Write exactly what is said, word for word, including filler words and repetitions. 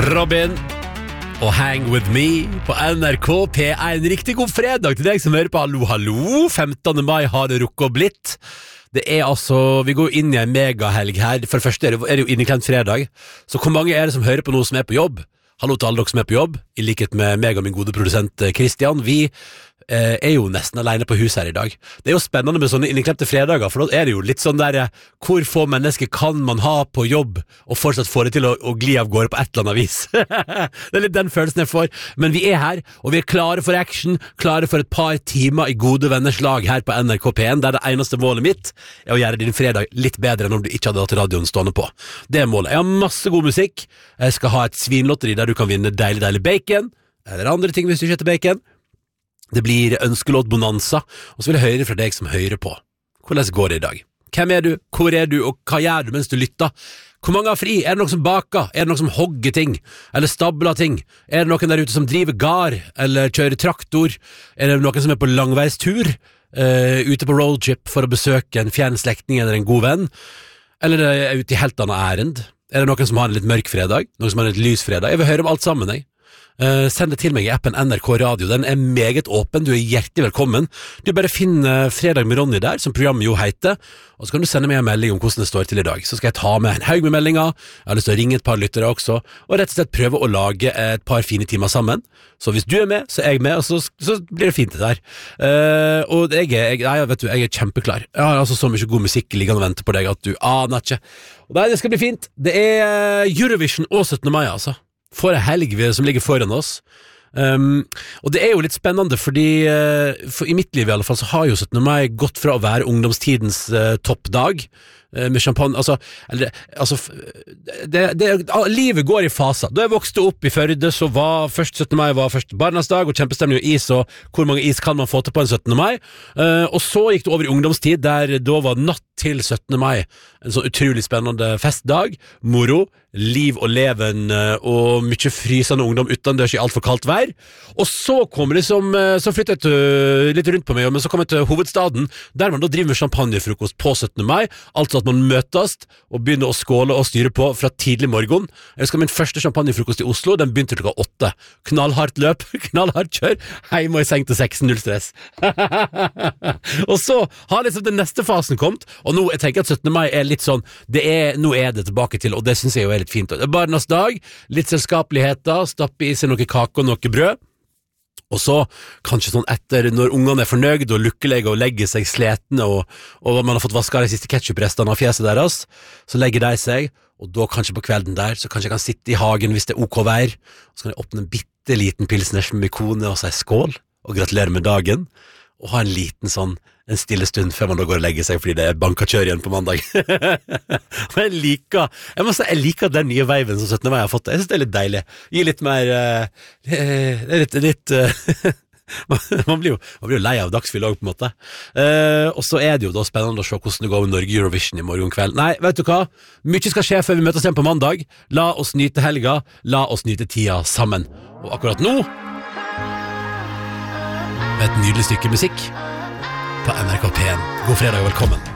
Robin og Hang With Me på N R K P en. Riktig god fredag til deg som hører på. Hallo, hallo. femtende mai har det rukket og blitt. Det er altså, vi går inn i en megahelg her. For det første er det, er det jo inneklemt fredag. Så hvor mange er det som hører på noe som er på jobb? Hallo til alle dere som er på jobb. I likhet med meg og min gode produsent Christian. Vi eh, er jo nesten alene på hus her i dag. Det er jo spennende med sånne inneklemte fredager, for da er det jo litt sånn der, hvor få mennesker kan man ha på jobb og fortsatt få det til å, å gli av gårde på et eller annet vis. Det er litt den følelsen jeg får. Men vi er her, og vi er klare for action, klare for et par timer i gode venners lag her på N R K P en, der det eneste målet mitt er å gjøre din fredag litt bedre enn om du ikke hadde hatt radioen stående på. Det er målet. Jeg har masse god musikk. Jeg skal ha et svinlotteri der du kan vinne deilig, deilig bacon, eller andre ting hvis du ikke heter bacon. Det blir ønskelåt bonanza, og så vil jeg høre fra deg som hører på. Hvordan går det i dag? Hvem er du? Hvor er du? Og hva gjør du mens du lytter? Hvor mange har fri? Er det noen som baker? Er det noen som hogger ting? Eller stabler ting? Er det noen der ute som driver gar? Eller kjører traktor? Er det noen som er på langveistur? Uh, ute på roadtrip for å besøke en fjern slektning eller en god venn? Eller er det ute i helt annet ærend? Er det noen som har en litt mørk fredag? Noen som har en litt lys fredag? Jeg vil høre om alt sammen, jeg. Uh, send det til meg i appen N R K Radio. Den er meget åpen, du er hjertelig velkommen. Du bare finner Fredag med Ronny der, som programmet jo heter, og så kan du sende meg en melding om hvordan det står til i dag. Så skal jeg ta med en haug med meldinger. Jeg har lyst til å ringe et par lyttere også, og rett og slett prøve å lage et par fine timer sammen. Så hvis du er med, så er jeg med, og så, så blir det fint det der. Uh, og jeg er, jeg, jeg, vet du, jeg er kjempeklar. Jeg har altså så mye god musikk liggende og venter på deg at du aner ikke. Og nei, det skal bli fint. Det er Eurovision og syttende mai, altså. For en helg som ligger foran oss. Um, og det er jo litt spennende, fordi uh, for i mitt liv i alle fall så har jo syttende mai gått fra å være ungdomstidens uh, toppdag uh, med champagne, altså, eller, altså det, det, livet går i faser. Da jeg vokste opp i Førde, så var først syttende mai var først barnas dag, og kjempestemning og is, og hvor mange is kan man få til på en syttende mai, uh, og så gikk det over i ungdomstid, der da var natt til syttende mai en sånn utrolig spennende festdag, moro, liv og leven og mye frysende ungdom utendørs i alt for kaldt vær. Og så kom liksom, så flyttet jeg litt rundt på meg, men så kom jeg til hovedstaden, der man da driver med champagnefrokost på syttende mai, altså at man møtes og begynner å skåle og styre på fra tidlig morgen. Jeg husker min første champagnefrokost i Oslo, den begynte klokka åtte. Knallhardt løp, knallhardt kjør, hjemme og i seng til seks, null stress. Og så har liksom den neste fasen kommet, og nå jeg tenker at syttende mai er litt sånn, det er, nå er det tilbake til, og det synes jeg jo er litt fint. Det er barnas dag, litt selskapeligheter, stappe i seg noe kake og noe brød, og så kanskje sånn etter, når ungene er fornøyd og lykkelige og legger seg sletne, og, og man har fått vasket de siste ketchuprestene av fjeset deres, så legger de seg, og da kanskje på kvelden der, så kanskje jeg kan sitte i hagen hvis det er ok vær, og så kan jeg åpne en bitteliten pilsners med kone og si skål, og gratulere med dagen, og ha en liten sånn en stille stund før man da går og legger seg fordi det er bankakjør igjen på mandag. Og jeg liker jeg må si, jeg liker den nye viben som syttende mai har fått. Jeg synes det er litt deilig. Gi litt mer uh, litt, litt uh, man, blir jo, man blir jo lei av dagsfyll også på en måte. Uh, og så er det jo da spennende å se hvordan det går med Norge Eurovision i morgen kveld. Nei, vet du hva? Mye skal skje før vi møtes igjen på mandag. La oss nyte helga. La oss nyte tida sammen. Og akkurat nå med et nydelig stykke musikk på N R K P en. God fredag og velkommen.